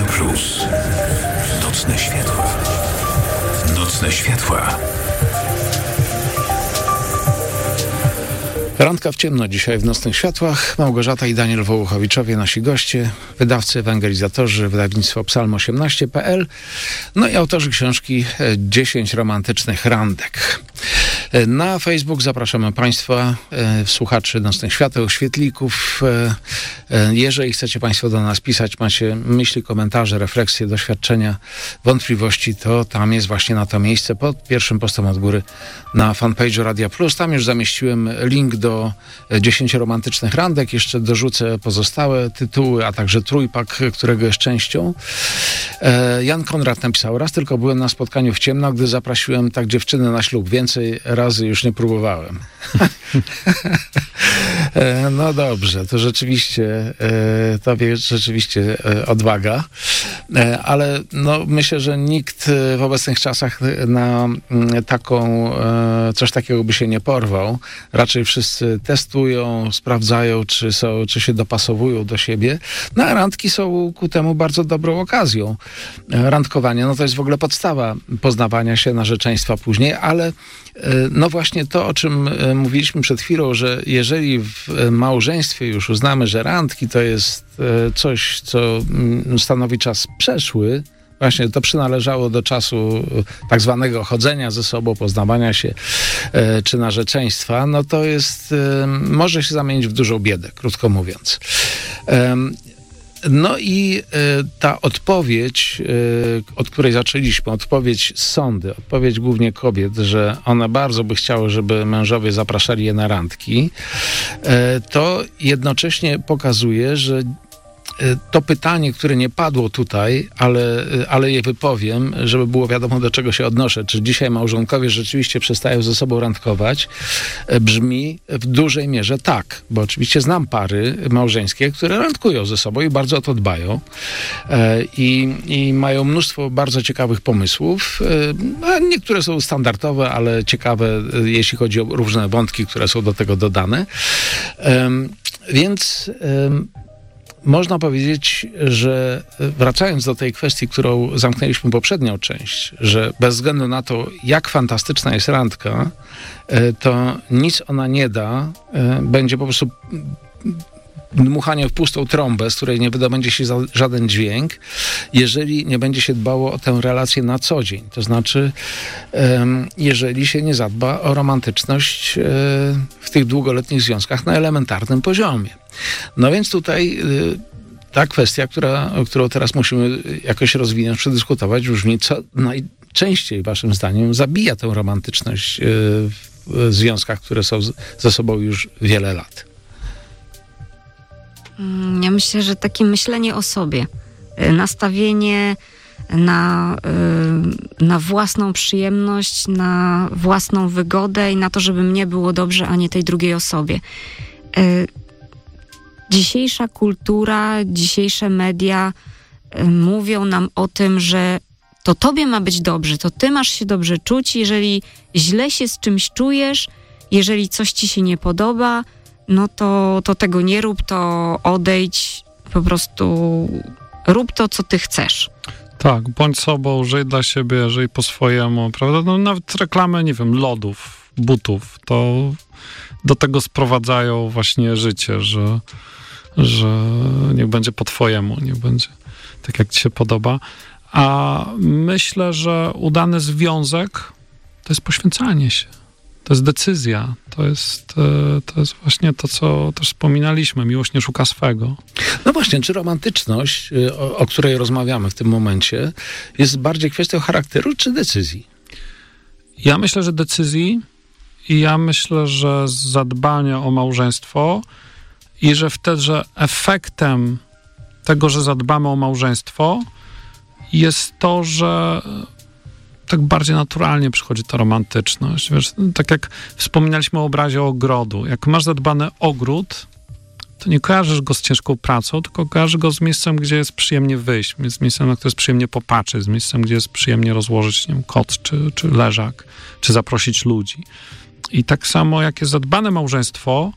Radio Plus. Nocne światła. Nocne światła. Randka w ciemno dzisiaj w Nocnych Światłach. Małgorzata i Daniel Wołuchowiczowie, nasi goście, wydawcy, ewangelizatorzy, wydawnictwo psalm18.pl, no i autorzy książki 10 romantycznych randek. Na Facebook zapraszamy Państwa, słuchaczy Nocnych Świateł, świetlików. Jeżeli chcecie Państwo do nas pisać, macie myśli, komentarze, refleksje, doświadczenia, wątpliwości, to tam jest właśnie na to miejsce pod pierwszym postem od góry na fanpage'u Radia Plus. Tam już zamieściłem link do 10 romantycznych randek. Jeszcze dorzucę pozostałe tytuły, a także trójpak, którego jest częścią. Jan Konrad napisał: raz tylko byłem na spotkaniu w ciemno, gdy zaprosiłem tak dziewczynę na ślub. Więcej razy już nie próbowałem. No dobrze, to rzeczywiście odwaga, ale no, myślę, że nikt w obecnych czasach na coś takiego by się nie porwał. Raczej wszyscy testują, sprawdzają, czy się dopasowują do siebie. No a randki są ku temu bardzo dobrą okazją. Randkowanie, no to jest w ogóle podstawa poznawania się, narzeczeństwa później, ale no właśnie to, o czym mówiliśmy przed chwilą, że jeżeli w małżeństwie już uznamy, że randki to jest coś, co stanowi czas przeszły, właśnie to przynależało do czasu tak zwanego chodzenia ze sobą, poznawania się czy narzeczeństwa, no to jest, może się zamienić w dużą biedę, krótko mówiąc. No i ta odpowiedź, od której zaczęliśmy, odpowiedź z sądy, odpowiedź głównie kobiet, że one bardzo by chciały, żeby mężowie zapraszali je na randki, to jednocześnie pokazuje, że to pytanie, które nie padło tutaj, ale je wypowiem, żeby było wiadomo, do czego się odnoszę. Czy dzisiaj małżonkowie rzeczywiście przestają ze sobą randkować? Brzmi w dużej mierze tak, bo oczywiście znam pary małżeńskie, które randkują ze sobą i bardzo o to dbają. I mają mnóstwo bardzo ciekawych pomysłów. Niektóre są standardowe, ale ciekawe, jeśli chodzi o różne wątki, które są do tego dodane. Więc można powiedzieć, że wracając do tej kwestii, którą zamknęliśmy poprzednią część, że bez względu na to, jak fantastyczna jest randka, to nic ona nie da, będzie po prostu dmuchanie w pustą trąbę, z której nie wydobędzie się żaden dźwięk, jeżeli nie będzie się dbało o tę relację na co dzień. To znaczy, jeżeli się nie zadba o romantyczność w tych długoletnich związkach na elementarnym poziomie. No więc tutaj ta kwestia, którą teraz musimy jakoś rozwinąć, przedyskutować, brzmi, co najczęściej waszym zdaniem zabija tę romantyczność w związkach, które są ze sobą już wiele lat. Ja myślę, że takie myślenie o sobie, nastawienie na własną przyjemność, na własną wygodę i na to, żeby mnie było dobrze, a nie tej drugiej osobie. Dzisiejsza kultura, dzisiejsze media mówią nam o tym, że to tobie ma być dobrze, to ty masz się dobrze czuć, jeżeli źle się z czymś czujesz, jeżeli coś ci się nie podoba, no to tego nie rób, to odejdź, po prostu rób to, co ty chcesz. Tak, bądź sobą, żyj dla siebie, żyj po swojemu, prawda? No nawet reklamy, nie wiem, lodów, butów, to do tego sprowadzają właśnie życie, że niech będzie po twojemu, niech będzie tak, jak ci się podoba. A myślę, że udany związek to jest poświęcanie się. To jest decyzja, to jest właśnie to, co też wspominaliśmy. Miłość nie szuka swego. No właśnie, czy romantyczność, o której rozmawiamy w tym momencie, jest bardziej kwestią charakteru czy decyzji? Ja myślę, że decyzji i ja myślę, że zadbania o małżeństwo i że wtedy, że efektem tego, że zadbamy o małżeństwo jest to, że tak bardziej naturalnie przychodzi ta romantyczność. Wiesz, tak jak wspominaliśmy o obrazie ogrodu. Jak masz zadbany ogród, to nie kojarzysz go z ciężką pracą, tylko kojarzysz go z miejscem, gdzie jest przyjemnie wyjść, z miejscem, na które jest przyjemnie popatrzeć, z miejscem, gdzie jest przyjemnie rozłożyć, nie wiem, koc czy leżak, czy zaprosić ludzi. I tak samo jak jest zadbane małżeństwo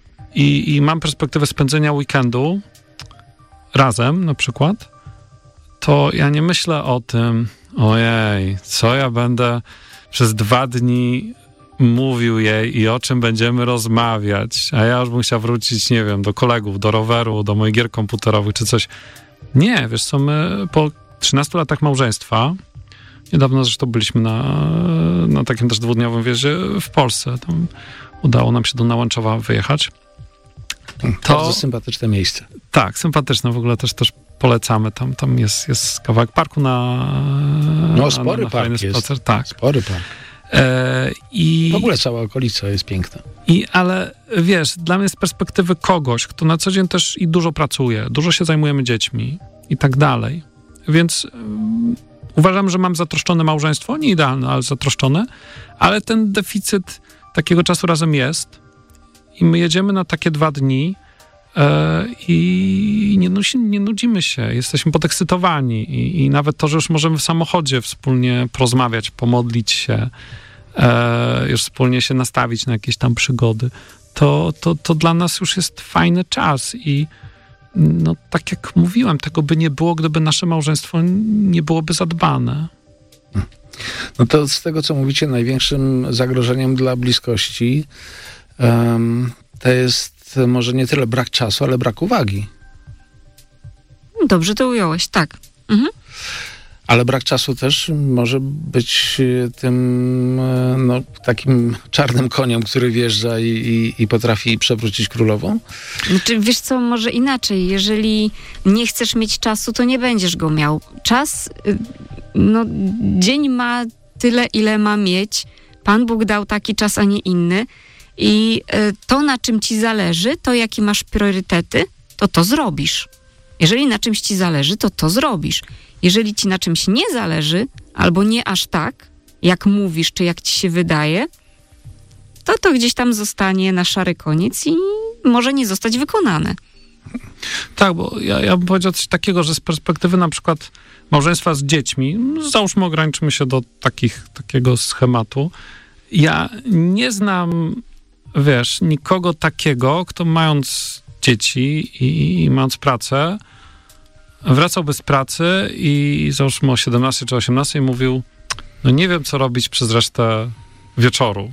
i mam perspektywę spędzenia weekendu razem na przykład, to ja nie myślę o tym, ojej, co ja będę przez 2 dni mówił jej i o czym będziemy rozmawiać, a ja już bym chciał wrócić, nie wiem, do kolegów, do roweru, do moich gier komputerowych czy coś. Nie, wiesz co, my po 13 latach małżeństwa, niedawno zresztą byliśmy na takim też 2-dniowym wjeździe w Polsce, tam udało nam się do Nałęczowa wyjechać. Bardzo sympatyczne miejsce. Tak, sympatyczne, w ogóle też polecamy, tam jest kawałek parku spory na park jest. Spacer. Tak. Spory park. I w ogóle cała okolica jest piękna. Ale wiesz, dla mnie z perspektywy kogoś, kto na co dzień też i dużo pracuje, dużo się zajmujemy dziećmi i tak dalej, więc uważam, że mam zatroszczone małżeństwo, nie idealne, ale zatroszczone, ale ten deficyt takiego czasu razem jest i my jedziemy na takie 2 dni i nie nudzimy się, jesteśmy podekscytowani i nawet to, że już możemy w samochodzie wspólnie porozmawiać, pomodlić się, już wspólnie się nastawić na jakieś tam przygody, to dla nas już jest fajny czas i no tak jak mówiłem, tego by nie było, gdyby nasze małżeństwo nie byłoby zadbane. No to z tego, co mówicie, największym zagrożeniem dla bliskości to jest może nie tyle brak czasu, ale brak uwagi. Dobrze to ująłeś, tak. Mhm. Ale brak czasu też może być tym takim czarnym koniem, który wjeżdża i potrafi przewrócić królową? Znaczy, wiesz co, może inaczej. Jeżeli nie chcesz mieć czasu, to nie będziesz go miał. Czas, dzień ma tyle, ile ma mieć. Pan Bóg dał taki czas, a nie inny. I to, na czym ci zależy, to jakie masz priorytety, to zrobisz. Jeżeli na czymś ci zależy, to zrobisz. Jeżeli ci na czymś nie zależy, albo nie aż tak, jak mówisz, czy jak ci się wydaje, to gdzieś tam zostanie na szary koniec i może nie zostać wykonane. Tak, bo ja bym powiedział coś takiego, że z perspektywy na przykład małżeństwa z dziećmi, załóżmy, ograniczymy się do takiego schematu, ja nie znam, wiesz, nikogo takiego, kto mając dzieci i mając pracę, wracałby z pracy i załóżmy o 17 czy 18 i mówił, no nie wiem, co robić przez resztę wieczoru.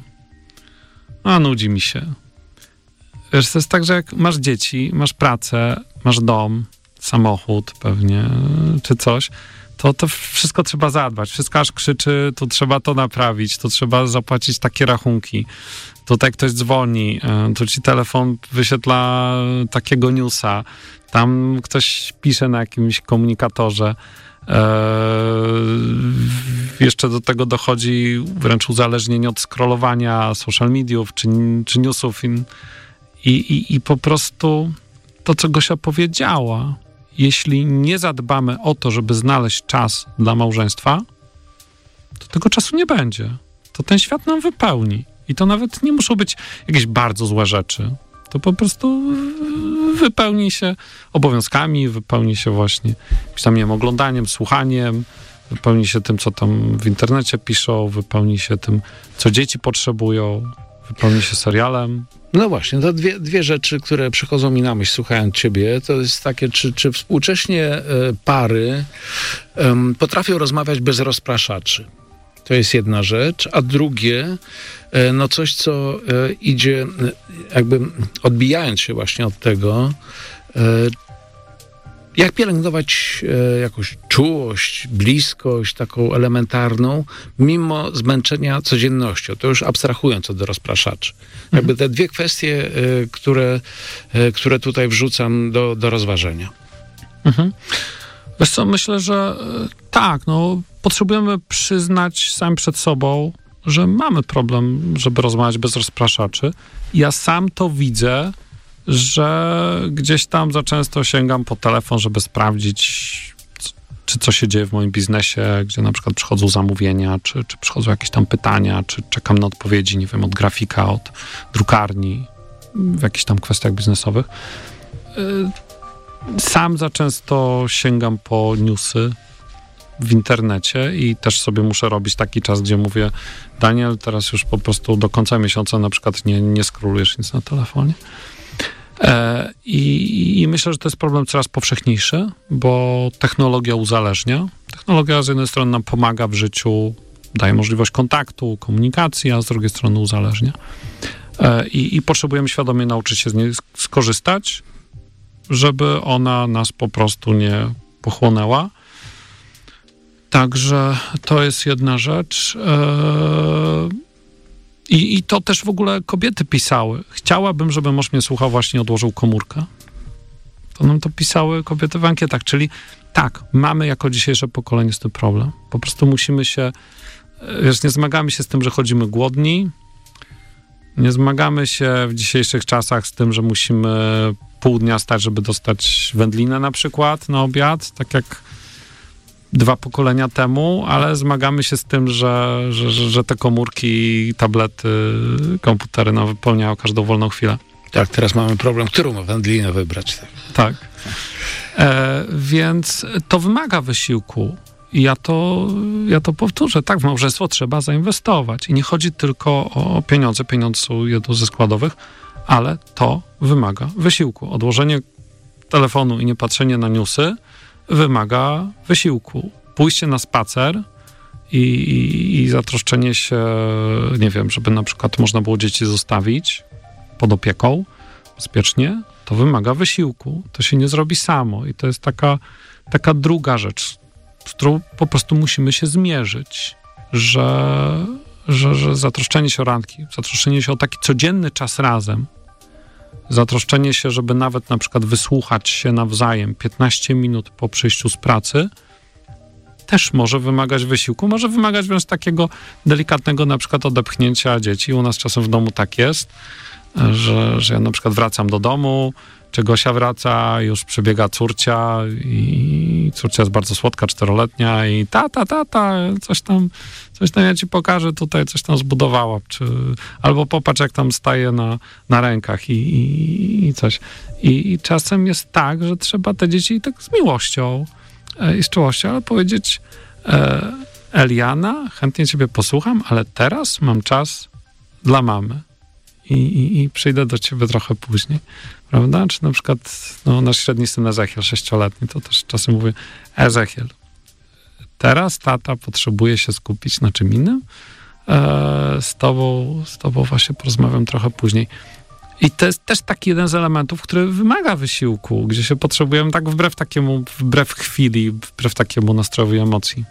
A nudzi mi się. Wiesz, to jest tak, że jak masz dzieci, masz pracę, masz dom, samochód pewnie, czy coś, to wszystko trzeba zadbać. Wszystko aż krzyczy, tu trzeba to naprawić, tu trzeba zapłacić takie rachunki. Tutaj ktoś dzwoni, tu ci telefon wyświetla takiego newsa, tam ktoś pisze na jakimś komunikatorze. Jeszcze do tego dochodzi wręcz uzależnienie od scrollowania social mediów czy newsów i po prostu to, co Gosia powiedziała, jeśli nie zadbamy o to, żeby znaleźć czas dla małżeństwa, to tego czasu nie będzie. To ten świat nam wypełni. I to nawet nie muszą być jakieś bardzo złe rzeczy. To po prostu wypełni się obowiązkami, wypełni się właśnie jakimś tam, nie wiem, oglądaniem, słuchaniem, wypełni się tym, co tam w internecie piszą, wypełni się tym, co dzieci potrzebują, wypełni się serialem. No właśnie, to dwie rzeczy, które przychodzą mi na myśl, słuchając ciebie, to jest takie, czy współcześnie pary potrafią rozmawiać bez rozpraszaczy. To jest jedna rzecz, a drugie, no coś, co idzie jakby odbijając się właśnie od tego, jak pielęgnować jakąś czułość, bliskość taką elementarną, mimo zmęczenia codziennością. To już abstrahując od rozpraszaczy. Jakby te dwie kwestie, które tutaj wrzucam do rozważenia. Mhm. Wiesz co, myślę, że tak, potrzebujemy przyznać sami przed sobą, że mamy problem, żeby rozmawiać bez rozpraszaczy. Ja sam to widzę, że gdzieś tam za często sięgam po telefon, żeby sprawdzić, czy co się dzieje w moim biznesie, gdzie na przykład przychodzą zamówienia, czy przychodzą jakieś tam pytania, czy czekam na odpowiedzi, nie wiem, od grafika, od drukarni, w jakichś tam kwestiach biznesowych. Sam za często sięgam po newsy w internecie i też sobie muszę robić taki czas, gdzie mówię, Daniel, teraz już po prostu do końca miesiąca na przykład nie scrollujesz nic na telefonie. I myślę, że to jest problem coraz powszechniejszy, bo technologia uzależnia. Technologia z jednej strony nam pomaga w życiu, daje możliwość kontaktu, komunikacji, a z drugiej strony uzależnia. I potrzebujemy świadomie nauczyć się z niej skorzystać, żeby ona nas po prostu nie pochłonęła. Także to jest jedna rzecz. I to też w ogóle kobiety pisały. Chciałabym, żeby mąż mnie słuchał, właśnie odłożył komórkę. To nam to pisały kobiety w ankietach. Czyli tak, mamy jako dzisiejsze pokolenie z tym problem. Po prostu musimy się, nie zmagamy się z tym, że chodzimy głodni. Nie zmagamy się w dzisiejszych czasach z tym, że musimy pół dnia stać, żeby dostać wędlinę na przykład na obiad, tak jak 2 pokolenia temu, ale zmagamy się z tym, że te komórki, tablety, komputery nam wypełniają każdą wolną chwilę. Tak, teraz mamy problem, którą wędlinę wybrać. Tak. Więc to wymaga wysiłku. I ja to powtórzę. Tak, w małżeństwo trzeba zainwestować. I nie chodzi tylko o pieniądze. Pieniądze są jedną ze składowych, ale to wymaga wysiłku. Odłożenie telefonu i nie patrzenie na newsy wymaga wysiłku. Pójście na spacer i zatroszczenie się, nie wiem, żeby na przykład można było dzieci zostawić pod opieką bezpiecznie, to wymaga wysiłku. To się nie zrobi samo. I to jest taka druga rzecz, z którą po prostu musimy się zmierzyć, że zatroszczenie się o randki, zatroszczenie się o taki codzienny czas razem, zatroszczenie się, żeby nawet na przykład wysłuchać się nawzajem 15 minut po przyjściu z pracy, też może wymagać wysiłku, może wymagać wręcz takiego delikatnego na przykład odepchnięcia dzieci. U nas czasem w domu tak jest, że ja na przykład wracam do domu, czy Gosia wraca, już przebiega córcia i córcia jest bardzo słodka, 4-letnia i tata, coś tam ja ci pokażę, tutaj coś tam zbudowała, albo popatrz, jak tam staje na rękach i coś. I czasem jest tak, że trzeba te dzieci tak z miłością i z czułością, ale powiedzieć Eliana, chętnie ciebie posłucham, ale teraz mam czas dla mamy. I przyjdę do ciebie trochę później, prawda? Czy na przykład nasz średni syn Ezechiel, 6-letni, to też czasem mówię, Ezechiel, teraz tata potrzebuje się skupić na czym innym, z tobą właśnie porozmawiam trochę później. I to jest też taki jeden z elementów, który wymaga wysiłku, gdzie się potrzebujemy tak wbrew chwili, wbrew takiemu nastrojowi emocji,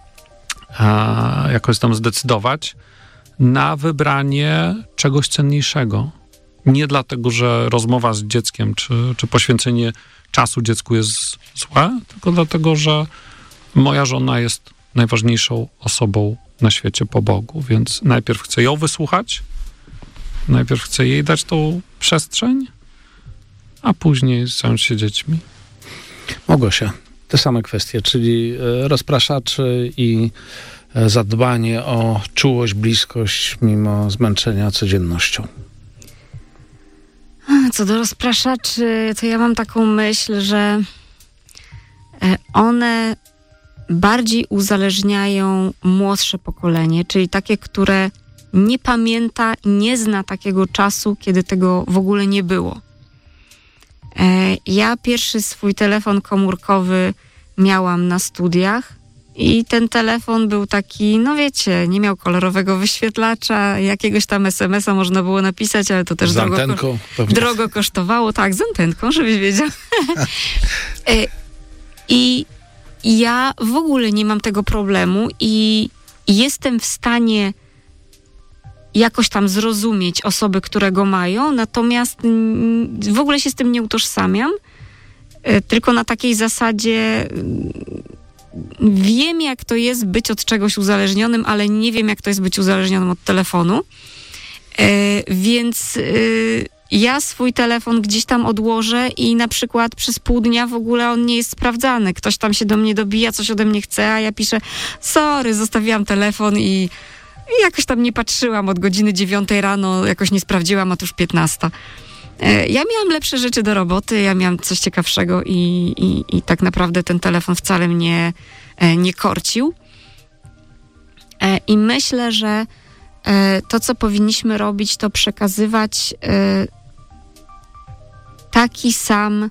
jakoś tam zdecydować na wybranie czegoś cenniejszego. Nie dlatego, że rozmowa z dzieckiem, czy poświęcenie czasu dziecku jest złe, tylko dlatego, że moja żona jest najważniejszą osobą na świecie po Bogu, więc najpierw chcę ją wysłuchać, najpierw chcę jej dać tą przestrzeń, a później zająć się dziećmi. Małgosia, te same kwestie, czyli rozpraszaczy i zadbanie o czułość, bliskość mimo zmęczenia codziennością. Co do rozpraszaczy, to ja mam taką myśl, że one bardziej uzależniają młodsze pokolenie, czyli takie, które nie pamięta, nie zna takiego czasu, kiedy tego w ogóle nie było. Ja pierwszy swój telefon komórkowy miałam na studiach i ten telefon był taki, no wiecie, nie miał wyświetlacza, jakiegoś tam SMS-a można było napisać, ale to też drogo kosztowało. Tak, z antenką, żebyś wiedział. I ja w ogóle nie mam tego problemu i jestem w stanie jakoś tam zrozumieć osoby, które go mają, natomiast w ogóle się z tym nie utożsamiam, tylko na takiej zasadzie wiem, jak to jest być od czegoś uzależnionym, ale nie wiem, jak to jest być uzależnionym od telefonu. Więc ja swój telefon gdzieś tam odłożę i na przykład przez pół dnia w ogóle on nie jest sprawdzany. Ktoś tam się do mnie dobija, coś ode mnie chce, a ja piszę, sorry, zostawiłam telefon i jakoś tam nie patrzyłam od godziny 9 rano, jakoś nie sprawdziłam, a tu już 15. Ja miałam lepsze rzeczy do roboty, ja miałam coś ciekawszego i tak naprawdę ten telefon wcale mnie nie korcił. I myślę, że to, co powinniśmy robić, to przekazywać taki sam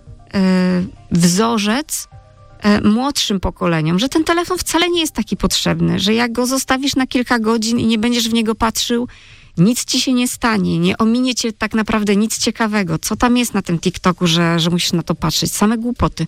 wzorzec młodszym pokoleniom, że ten telefon wcale nie jest taki potrzebny, że jak go zostawisz na kilka godzin i nie będziesz w niego patrzył, nic ci się nie stanie, nie ominie cię tak naprawdę nic ciekawego. Co tam jest na tym TikToku, że musisz na to patrzeć? Same głupoty.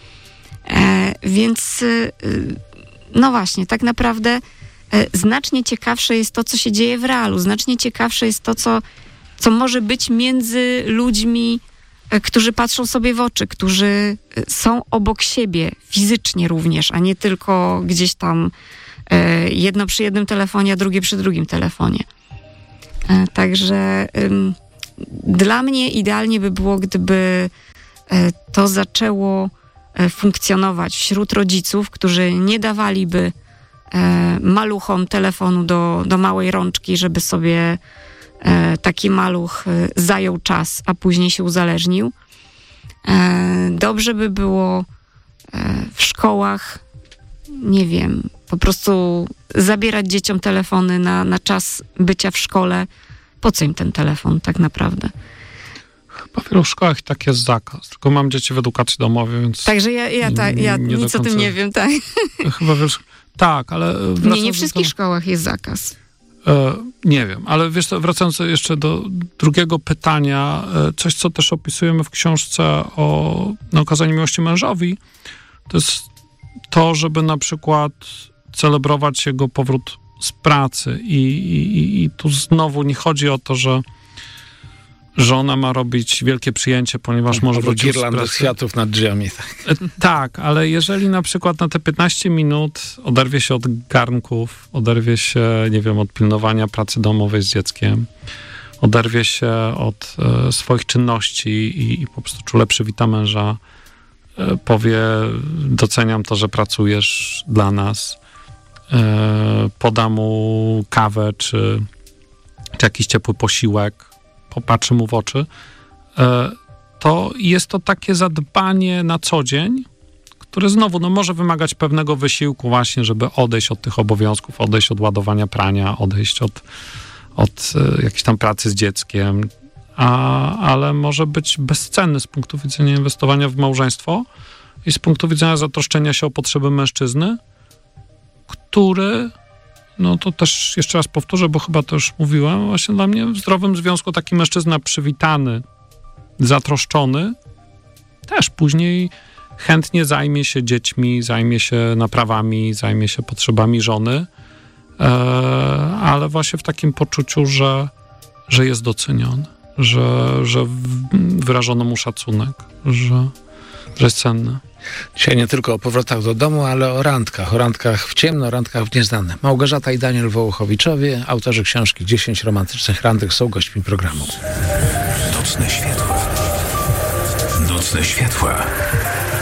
Więc no właśnie, tak naprawdę znacznie ciekawsze jest to, co się dzieje w realu. Znacznie ciekawsze jest to, co może być między ludźmi, którzy patrzą sobie w oczy, którzy są obok siebie, fizycznie również, a nie tylko gdzieś tam jedno przy jednym telefonie, a drugie przy drugim telefonie. Także dla mnie idealnie by było, gdyby to zaczęło funkcjonować wśród rodziców, którzy nie dawaliby maluchom telefonu do małej rączki, żeby sobie taki maluch zajął czas, a później się uzależnił. Dobrze by było w szkołach, nie wiem, po prostu zabierać dzieciom telefony na czas bycia w szkole. Po co im ten telefon tak naprawdę? Chyba w wielu szkołach tak jest zakaz, tylko mam dzieci w edukacji domowej, więc... Także ja nic o tym nie wiem, tak? Chyba wiesz, tak, ale... Nie wszystkich szkołach jest zakaz. Nie wiem, ale wiesz co, wracając jeszcze do drugiego pytania, coś, co też opisujemy w książce na okazanie miłości mężowi, to jest to, żeby na przykład celebrować jego powrót z pracy i tu znowu nie chodzi o to, że żona ma robić wielkie przyjęcie, ponieważ może wrócić z girlandę pracy. kwiatów nad drzwiami. Tak, ale jeżeli na przykład na te 15 minut oderwie się od garnków, oderwie się, nie wiem, od pilnowania pracy domowej z dzieckiem, oderwie się od swoich czynności i po prostu czule przywita męża, powie, doceniam to, że pracujesz dla nas, poda mu kawę czy jakiś ciepły posiłek, popatrzy mu w oczy, to jest to takie zadbanie na co dzień, które znowu może wymagać pewnego wysiłku właśnie, żeby odejść od tych obowiązków, odejść od ładowania prania, odejść od jakiejś tam pracy z dzieckiem, ale może być bezcenny z punktu widzenia inwestowania w małżeństwo i z punktu widzenia zatroszczenia się o potrzeby mężczyzny, który, no to też jeszcze raz powtórzę, bo chyba to już mówiłem, właśnie dla mnie w zdrowym związku taki mężczyzna przywitany, zatroszczony, też później chętnie zajmie się dziećmi, zajmie się naprawami, zajmie się potrzebami żony, ale właśnie w takim poczuciu, że jest doceniony, że wyrażono mu szacunek, że jest cenny. Dzisiaj nie tylko o powrotach do domu, ale o randkach w ciemno, randkach w nieznane. Małgorzata i Daniel Wołochowiczowie, autorzy książki 10 romantycznych randek, są gośćmi programu. Nocne światła. Nocne światła.